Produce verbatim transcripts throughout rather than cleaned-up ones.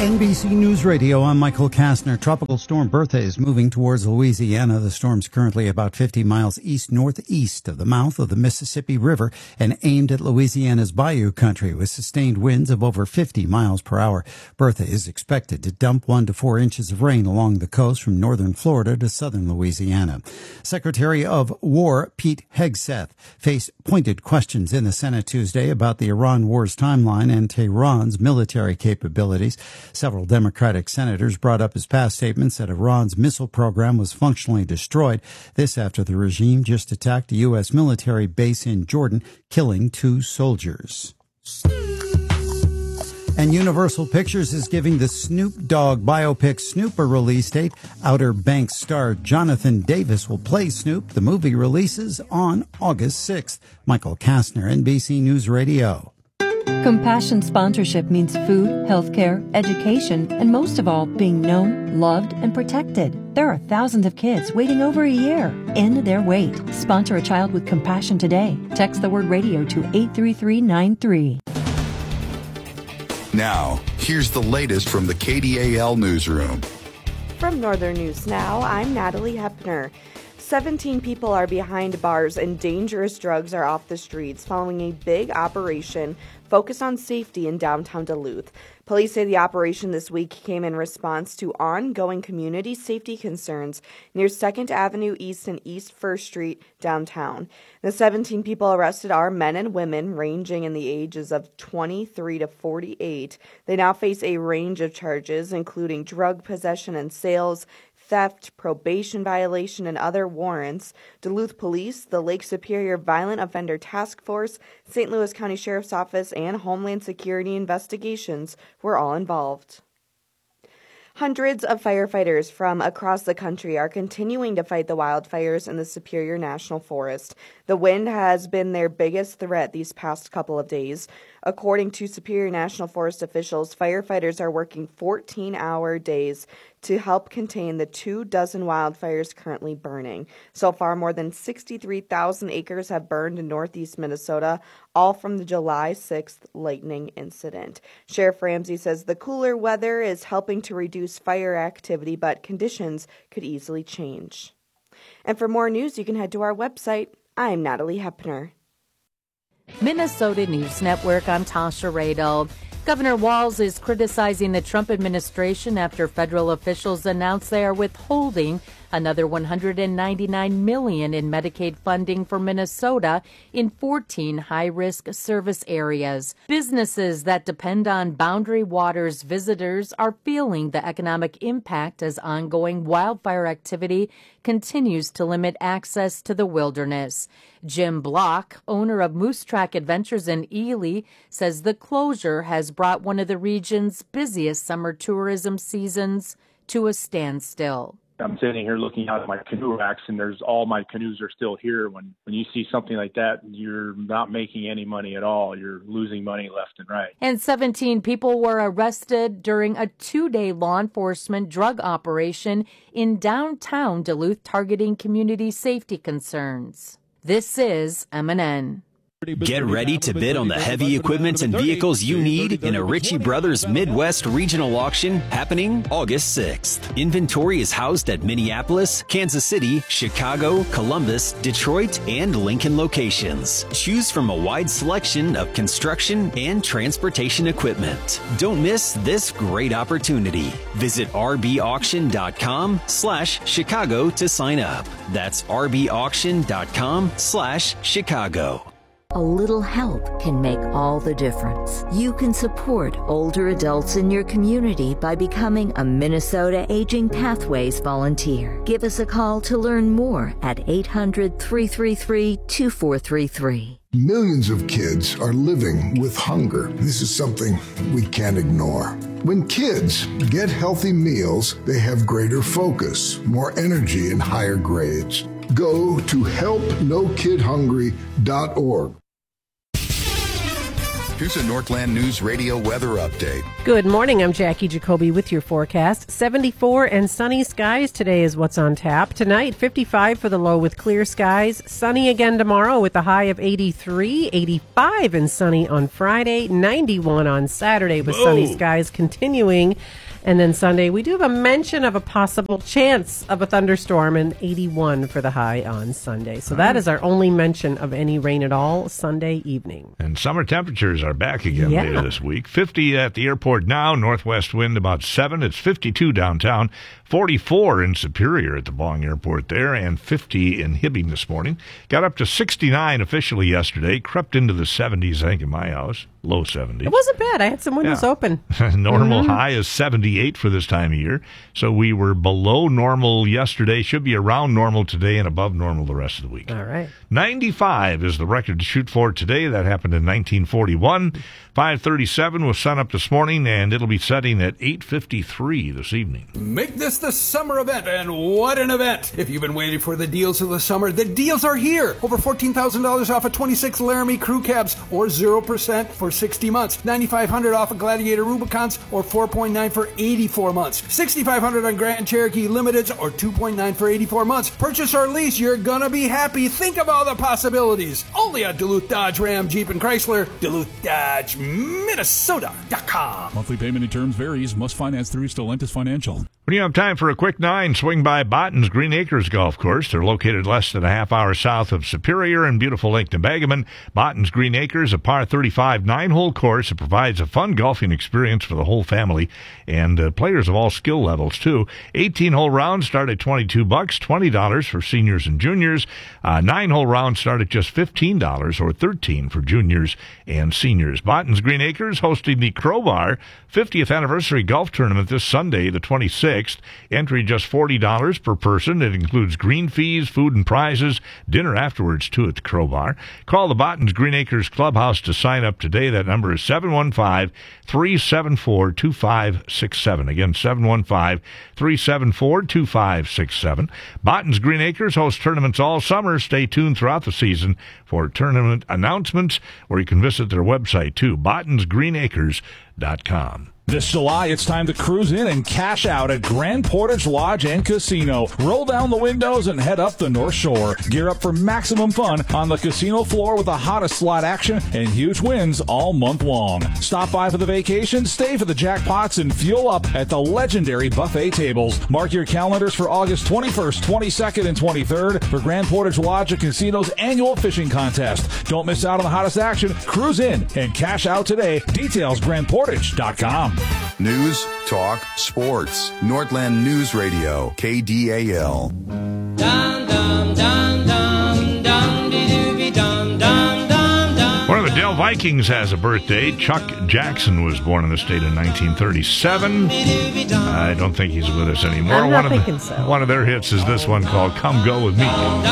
N B C News Radio, I'm Michael Kastner. Tropical storm Bertha is moving towards Louisiana. The storm's currently about fifty miles east-northeast of the mouth of the Mississippi River and aimed at Louisiana's Bayou country with sustained winds of over fifty miles per hour. Bertha is expected to dump one to four inches of rain along the coast from northern Florida to southern Louisiana. Secretary of War Pete Hegseth faced pointed questions in the Senate Tuesday about the Iran war's timeline and Tehran's military capabilities. Several Democratic senators brought up his past statements that Iran's missile program was functionally destroyed. This after the regime just attacked a U S military base in Jordan, killing two soldiers. And Universal Pictures is giving the Snoop Dogg biopic Snoop a release date. Outer Banks star Jonathan Davis will play Snoop. The movie releases on August sixth. Michael Kastner, N B C News Radio. Compassion sponsorship means food, healthcare, education, and most of all, being known, loved, and protected. There are thousands of kids waiting over a year. End their wait. Sponsor a child with compassion today. Text the word radio to eight three three nine three. Now, here's the latest from the K D A L newsroom. From Northern News Now, I'm Natalie Hepner. seventeen people are behind bars and dangerous drugs are off the streets following a big operation focused on safety in downtown Duluth. Police say the operation this week came in response to ongoing community safety concerns near second Avenue East and East First Street downtown. The seventeen people arrested are men and women ranging in the ages of twenty-three to forty-eight. They now face a range of charges, including drug possession and sales, theft, probation violation, and other warrants. Duluth Police, the Lake Superior Violent Offender Task Force, Saint Louis County Sheriff's Office, and Homeland Security Investigations were all involved. Hundreds of firefighters from across the country are continuing to fight the wildfires in the Superior National Forest. The wind has been their biggest threat these past couple of days. According to Superior National Forest officials, firefighters are working fourteen-hour days to help contain the two dozen wildfires currently burning. So far, more than sixty-three thousand acres have burned in northeast Minnesota, all from the July sixth lightning incident. Sheriff Ramsey says the cooler weather is helping to reduce fire activity, but conditions could easily change. And for more news, you can head to our website. I'm Natalie Hepner. Minnesota News Network, I'm Tasha Radel. Governor Walz is criticizing the Trump administration after federal officials announced they are withholding another one hundred ninety-nine million dollars in Medicaid funding for Minnesota in fourteen high-risk service areas. Businesses that depend on Boundary Waters visitors are feeling the economic impact as ongoing wildfire activity continues to limit access to the wilderness. Jim Block, owner of Moose Track Adventures in Ely, says the closure has brought one of the region's busiest summer tourism seasons to a standstill. I'm sitting here looking out at my canoe racks, and there's all my canoes are still here. When when you see something like that, you're not making any money at all. You're losing money left and right. And seventeen people were arrested during a two-day law enforcement drug operation in downtown Duluth targeting community safety concerns. This is M and N. Get ready to bid on the heavy equipment and vehicles you need in a Ritchie Brothers Midwest Regional Auction happening August sixth. Inventory is housed at Minneapolis, Kansas City, Chicago, Columbus, Detroit, and Lincoln locations. Choose from a wide selection of construction and transportation equipment. Don't miss this great opportunity. Visit rbauction.com slash Chicago to sign up. That's rbauction.com slash Chicago. A little help can make all the difference. You can support older adults in your community by becoming a Minnesota Aging Pathways volunteer. Give us a call to learn more at eight hundred, three three three, two four three three. Millions of kids are living with hunger. This is something we can't ignore. When kids get healthy meals, they have greater focus, more energy, and higher grades. Go to help no kid hungry dot org. Here's a Northland News Radio weather update. Good morning. I'm Jackie Jacoby with your forecast. seventy-four and sunny skies today is what's on tap. Tonight, fifty-five for the low with clear skies. Sunny again tomorrow with a high of eighty-three. eighty-five and sunny on Friday. ninety-one on Saturday with Whoa. sunny skies continuing. And then Sunday, we do have a mention of a possible chance of a thunderstorm, and eighty-one for the high on Sunday. So that is our only mention of any rain at all Sunday evening. And summer temperatures are back again yeah. later this week. fifty at the airport now, northwest wind about seven. It's fifty-two downtown, forty-four in Superior at the Bong Airport there, and fifty in Hibbing this morning. Got up to sixty-nine officially yesterday, crept into the seventies, I think, in my house. Low seventies. It wasn't bad. I had some windows yeah. open. Normal mm-hmm. high is seventy-eight for this time of year. So we were below normal yesterday, should be around normal today, and above normal the rest of the week. All right. ninety-five is the record to shoot for today. That happened in nineteen forty-one. five thirty-seven was sun up this morning, and it'll be setting at eight fifty-three this evening. Make this the summer event, and what an event! If you've been waiting for the deals of the summer, the deals are here. Over fourteen thousand dollars off of twenty-six Laramie crew cabs, or zero percent for sixty months. ninety-five hundred dollars off of Gladiator Rubicons, or four point nine for eighty-four months. sixty-five hundred dollars on Grant and Cherokee Limiteds, or two point nine for eighty-four months. Purchase or lease, you're gonna be happy. Think of all the possibilities. Only at Duluth Dodge Ram Jeep and Chrysler. Duluth Dodge Minnesota dot com. Monthly payment and terms varies. Must finance through Stellantis Financial. When you have time for a quick nine, swing by Botton's Green Acres Golf Course. They're located less than a half hour south of Superior in beautiful Lake Nebagamon. Botton's Green Acres, a par thirty-five nine-hole course that provides a fun golfing experience for the whole family and uh, players of all skill levels, too. eighteen-hole rounds start at twenty-two bucks, twenty dollars for seniors and juniors. Uh, nine-hole rounds start at just fifteen dollars or thirteen dollars for juniors and seniors. Botton's Green Acres hosting the Crowbar fiftieth Anniversary Golf Tournament this Sunday, the twenty-sixth. Entry just forty dollars per person. It includes green fees, food and prizes, dinner afterwards, too, at the Crowbar. Call the Botton's Green Acres Clubhouse to sign up today. That number is seven one five, three seven four, two five six seven. Again, seven one five, three seven four, two five six seven. Botton's Green Acres hosts tournaments all summer. Stay tuned throughout the season for tournament announcements, or you can visit their website, too, Bottons Green Acres dot com. This July, it's time to cruise in and cash out at Grand Portage Lodge and Casino. Roll down the windows and head up the North Shore. Gear up for maximum fun on the casino floor with the hottest slot action and huge wins all month long. Stop by for the vacation, stay for the jackpots, and fuel up at the legendary buffet tables. Mark your calendars for August twenty-first, twenty-second, and twenty-third for Grand Portage Lodge and Casino's annual fishing contest. Don't miss out on the hottest action. Cruise in and cash out today. Details, grand portage dot com. News, talk, sports. Northland News Radio, K D A L. Dum, dum, dum, dum, dum, dee dum, dum, dum, dum. One of the Dell Vikings has a birthday. Chuck Jackson was born in the state in nineteen thirty-seven. I don't think he's with us anymore. I'm not one thinking of the, so. One of their hits is this one called Come Go With Me.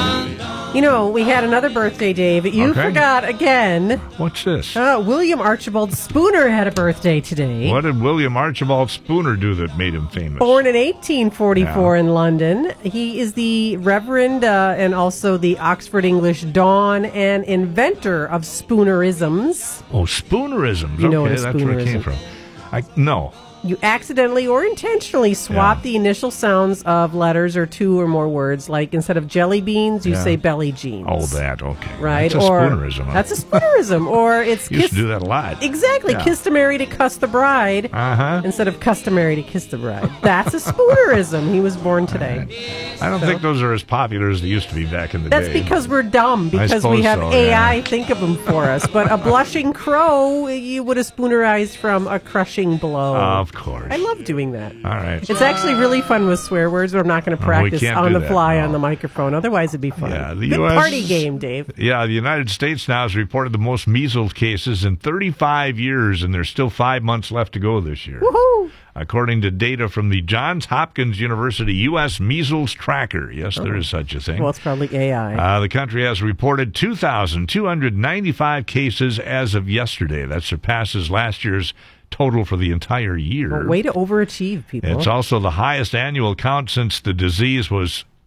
You know, we had another birthday, Dave. You Okay. forgot again. What's this? Uh, William Archibald Spooner had a birthday today. What did William Archibald Spooner do that made him famous? Born in eighteen forty-four Yeah. in London. He is the Reverend uh, and also the Oxford English Don and inventor of Spoonerisms. Oh, Spoonerisms. You know okay, what a that's where it came Spoonerism- from. I, no. You accidentally or intentionally swap Yeah. the initial sounds of letters or two or more words. Like instead of jelly beans, you Yeah. say belly jeans. Oh, that, okay. Right? That's a or Spoonerism. Huh? That's a Spoonerism. Or it's Used kiss- to do that a lot. Exactly. Yeah. Customary to cuss the bride Uh-huh. instead of customary to kiss the bride. That's a Spoonerism. He was born today. I don't So- think those are as popular as they used to be back in the That's day. because we're dumb, because we suppose have so, A I yeah. think of them for us. But a blushing crow, you would have spoonerized from a crushing blow. Of course. I love doing that. All right. It's actually really fun with swear words, but I'm not going to Oh, we practice can't on do the that, fly no. on the microphone. Otherwise, it'd be fun. Yeah, the Good U S party game, Dave. Yeah, the United States now has reported the most measles cases in thirty-five years, and there's still five months left to go this year. Woohoo! According to data from the Johns Hopkins University U S Measles Tracker. Yes, there is such a thing. Well, it's probably A I. Uh, the country has reported two thousand two hundred ninety-five cases as of yesterday. That surpasses last year's total for the entire year. Well, way to overachieve, people. It's also the highest annual count since the disease was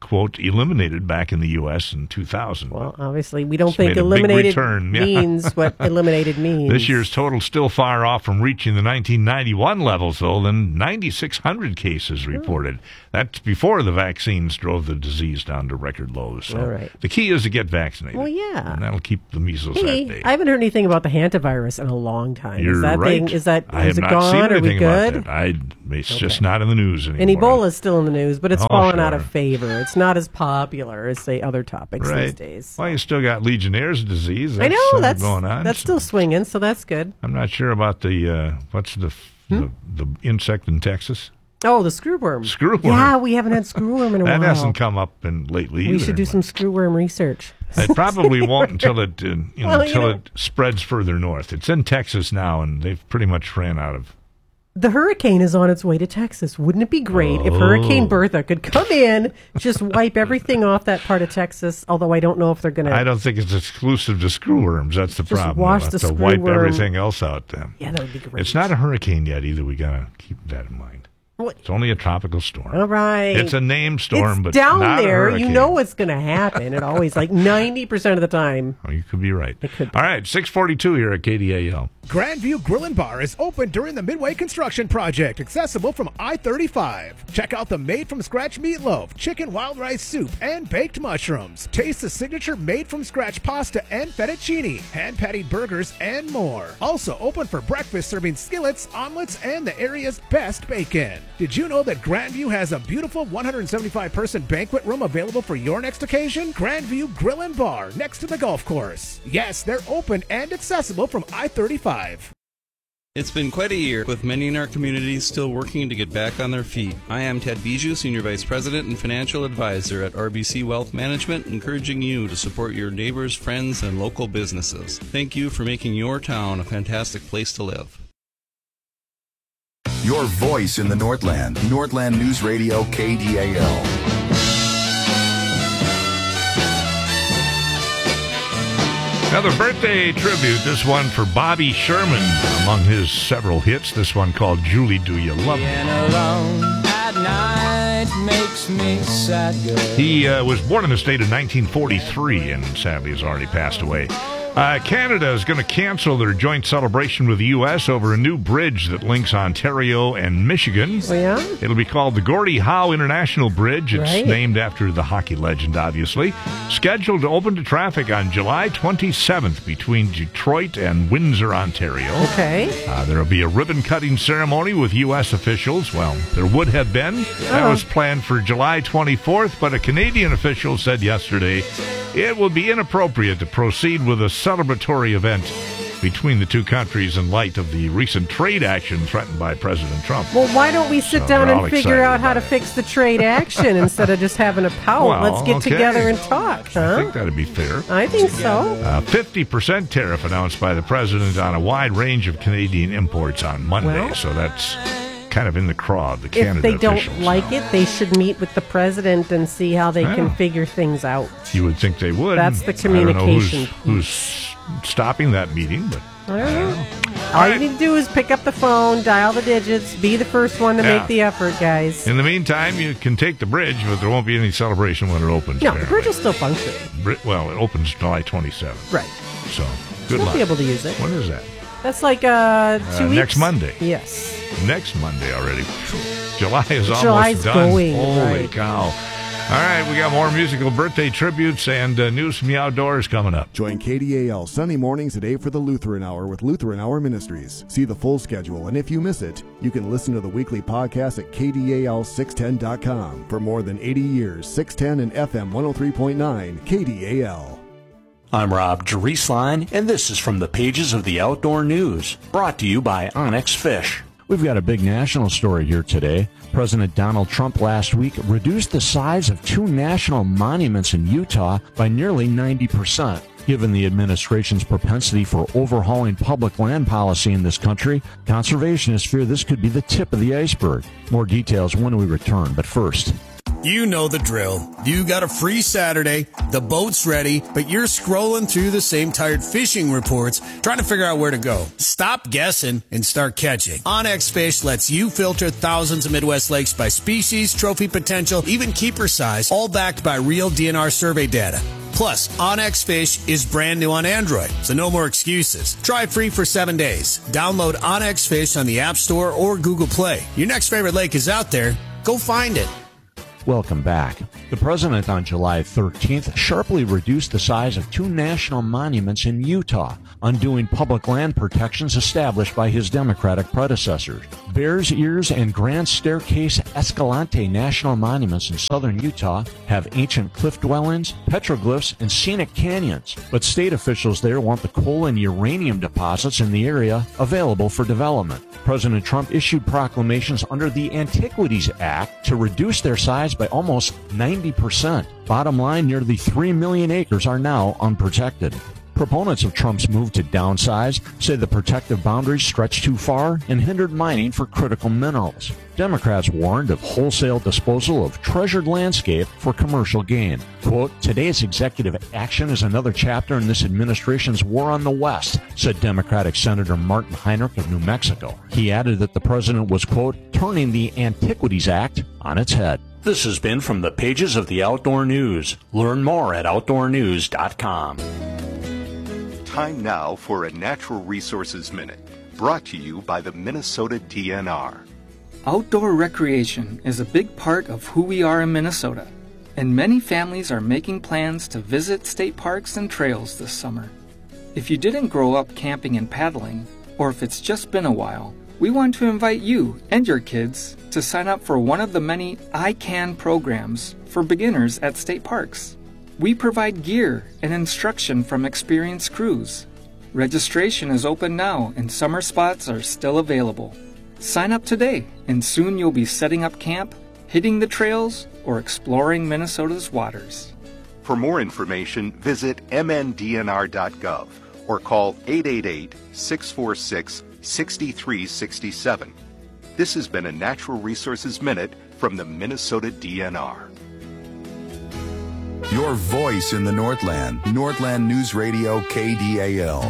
quote, eliminated back in the U S in two thousand. Well, obviously, we don't It's think made a big eliminated return. Yeah. means what eliminated means. This year's total still far off from reaching the nineteen ninety-one levels, though, than nine thousand six hundred cases reported. That's before the vaccines drove the disease down to record lows. So All right. the key is to get vaccinated. Well, yeah. And that'll keep the measles Hey, at bay. I haven't heard anything about the hantavirus in a long time. You're is that right. thing, is that I is have it not gone? seen Are we anything good? about that. I, it's Okay. just not in the news anymore. And Ebola is still in the news, but it's Oh, fallen out of sure. favor. It's not as popular as, say, other topics Right. these days. Well, you still got Legionnaire's disease. I That's, know, uh, that's going on. that's still swinging, so that's good. I'm not sure about the, uh, what's the, Hmm? the the insect in Texas? Oh, the screwworm. Screwworm. Yeah, we haven't had screwworm in a That while. hasn't come up in lately We either. should do some screwworm research. It probably won't until it uh, you know, Well, you until know- it spreads further north. It's in Texas now, and they've pretty much ran out of. The hurricane is on its way to Texas. Wouldn't it be great if Oh. Hurricane Bertha could come in, just wipe everything off that part of Texas? Although I don't know if they're going to. I don't think it's exclusive to screwworms. That's the Just problem. wash We'll have the to wipe screwworm. everything else out then. Yeah, that would be great. It's not a hurricane yet either. We gotta keep that in mind. What? It's only a tropical storm. All right. It's a named storm, It's but down not a there. You hurricane. know what's going to happen. It always, like ninety percent of the time. Oh, you could be right. All right, six forty-two here at K D A L. Grandview Grill and Bar is open during the Midway Construction Project, accessible from I thirty-five. Check out the made-from-scratch meatloaf, chicken wild rice soup, and baked mushrooms. Taste the signature made-from-scratch pasta and fettuccine, hand-patted burgers, and more. Also open for breakfast, serving skillets, omelets, and the area's best bacon. Did you know that Grandview has a beautiful one hundred seventy-five person banquet room available for your next occasion? Grandview Grill and Bar, next to the golf course. Yes, they're open and accessible from I thirty-five. It's been quite a year, with many in our community still working to get back on their feet. I am Ted Bijou, Senior Vice President and Financial Advisor at R B C Wealth Management, encouraging you to support your neighbors, friends, and local businesses. Thank you for making your town a fantastic place to live. Your voice in the Northland. Northland News Radio, K D A L. Another birthday tribute, this one for Bobby Sherman. Among his several hits, this one called Julie, Do You Love Me? Being alone at night makes me sad, girl. He uh, was born in the state in nineteen forty-three and sadly has already passed away. Uh, Canada is going to cancel their joint celebration with the U S over a new bridge that links Ontario and Michigan. Oh, yeah? It'll be called the Gordie Howe International Bridge. It's Right. named after the hockey legend, obviously. Scheduled to open to traffic on July twenty-seventh between Detroit and Windsor, Ontario. Okay. Uh, there will be a ribbon-cutting ceremony with U S officials. Well, there would have been. That Oh. was planned for July twenty-fourth, but a Canadian official said yesterday it would be inappropriate to proceed with a celebratory event between the two countries in light of the recent trade action threatened by President Trump. Well, why don't we sit So down they're all and figure excited out how to about fix the trade action instead of just having a pout? Well, Let's get okay. together and talk, I huh? think that'd be fair. I think so. A fifty percent tariff announced by the president on a wide range of Canadian imports on Monday, Well, so that's kind of in the craw of the Canada If they don't officials. like it, they should meet with the president and see how they can Yeah. figure things out. You would think they would. That's the I don't know communication who's, who's stopping that meeting, but I don't know. All you need to do is pick up the phone, dial the digits, be the first one to Yeah. make the effort, guys. in the meantime, you can take the bridge, but there won't be any celebration when it opens. No, the apparently. bridge will still function. Bri- Well, it opens July twenty-seventh. Right. So, good We'll luck. be able to use it. When is that? That's like uh, two Uh, weeks. next Monday. Yes. Next Monday already. July is almost July's done. going, Holy right. cow. All right, we got more musical birthday tributes and uh, news from the outdoors coming up. Join K D A L Sunday mornings at eight for the Lutheran Hour with Lutheran Hour Ministries. See the full schedule, and if you miss it, you can listen to the weekly podcast at K D A L six ten dot com. For more than eighty years, six ten and F M one oh three point nine, K D A L. I'm Rob Drieslein, and this is from the pages of the Outdoor News, brought to you by Onyx Fish. We've got a big national story here today. President Donald Trump last week reduced the size of two national monuments in Utah by nearly ninety percent. Given the administration's propensity for overhauling public land policy in this country, conservationists fear this could be the tip of the iceberg. More details when we return, but first. You know the drill. You got a free Saturday, the boat's ready, but you're scrolling through the same tired fishing reports trying to figure out where to go. Stop guessing and start catching. OnX Fish lets you filter thousands of Midwest lakes by species, trophy potential, even keeper size, all backed by real D N R survey data. Plus, OnX Fish is brand new on Android, so no more excuses. Try it free for seven days. Download OnX Fish on the App Store or Google Play. Your next favorite lake is out there. Go find it. Welcome back. The president on July thirteenth sharply reduced the size of two national monuments in Utah, undoing public land protections established by his Democratic predecessors. Bears Ears and Grand Staircase Escalante National Monuments in southern Utah have ancient cliff dwellings, petroglyphs, and scenic canyons, but state officials there want the coal and uranium deposits in the area available for development. President Trump issued proclamations under the Antiquities Act to reduce their size by almost ninety percent. Bottom line, nearly three million acres are now unprotected. Proponents of Trump's move to downsize say the protective boundaries stretched too far and hindered mining for critical minerals. Democrats warned of wholesale disposal of treasured landscape for commercial gain. Quote, today's executive action is another chapter in this administration's war on the West, said Democratic Senator Martin Heinrich of New Mexico. He added that the president was, quote, turning the Antiquities Act on its head. This has been from the pages of the Outdoor News. Learn more at outdoor news dot com. Time now for a Natural Resources Minute, brought to you by the Minnesota D N R. Outdoor recreation is a big part of who we are in Minnesota, and many families are making plans to visit state parks and trails this summer. If you didn't grow up camping and paddling, or if it's just been a while, we want to invite you and your kids to sign up for one of the many I CAN programs for beginners at state parks. We provide gear and instruction from experienced crews. Registration is open now and summer spots are still available. Sign up today and soon you'll be setting up camp, hitting the trails, or exploring Minnesota's waters. For more information, visit m n d n r dot gov or call eight eight eight, six four six, six three six seven. This has been a Natural Resources Minute from the Minnesota D N R. Your voice in the Northland. Northland News Radio, K D A L.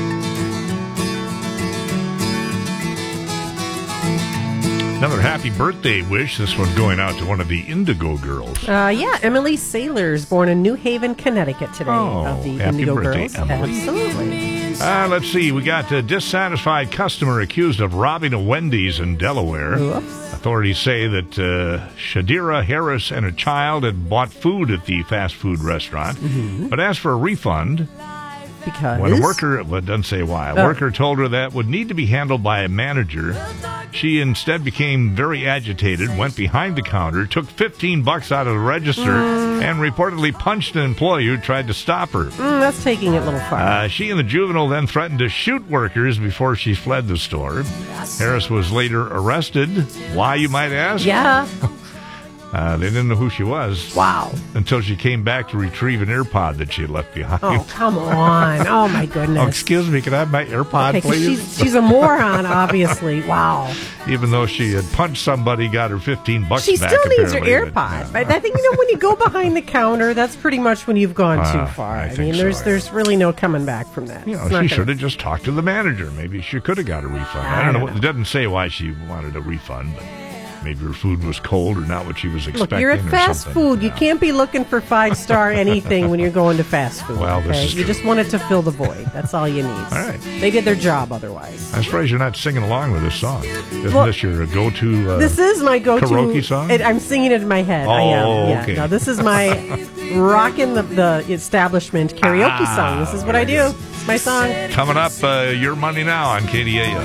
Another happy birthday wish. This one going out to one of the Indigo Girls. Uh, yeah, Emily Sailors, born in New Haven, Connecticut today. Oh, of the happy Indigo birthday, Girls. Emily. Absolutely. Uh, let's see. We got a dissatisfied customer accused of robbing a Wendy's in Delaware. Oops. Authorities say that uh, Shadira Harris and a child had bought food at the fast food restaurant, mm-hmm. but asked for a refund. Because? When a worker, well, it doesn't say why, a oh. worker told her that would need to be handled by a manager. She instead became very agitated, went behind the counter, took fifteen bucks out of the register, mm. and reportedly punched an employee who tried to stop her. Mm, that's taking it a little far. Uh, she and the juvenile then threatened to shoot workers before she fled the store. Harris was later arrested. Why, you might ask? Yeah. Uh, they didn't know who she was. Wow. Until she came back to retrieve an AirPod that she had left behind. Oh, come on. Oh, my goodness. Oh, excuse me, can I have my AirPod, okay, please? She's, she's a moron, obviously. Wow. Even though she had punched somebody, got her fifteen bucks she back. She still needs her AirPod. But, yeah. I think, you know, when you go behind the counter, that's pretty much when you've gone uh, too far. I, I mean, there's so, there's yeah. really no coming back from that. You know, she gonna... should have just talked to the manager. Maybe she could have got a refund. I, I don't know. know. It doesn't say why she wanted a refund, but maybe her food was cold or not what she was expecting. Look, you're at fast something. food. Yeah. You can't be looking for five-star anything when you're going to fast food. Well, okay? this is You true. just want it to fill the void. That's all you need. All right. They did their job otherwise. I'm surprised you're not singing along with this song. Isn't well, this your go-to uh, This is my go-to karaoke song? It, I'm singing it in my head. Oh, I am. Yeah. okay. No, this is my rockin' the, the establishment karaoke ah, song. This is what I do. It's my song. Coming up, uh, Your Money Now on K D A L.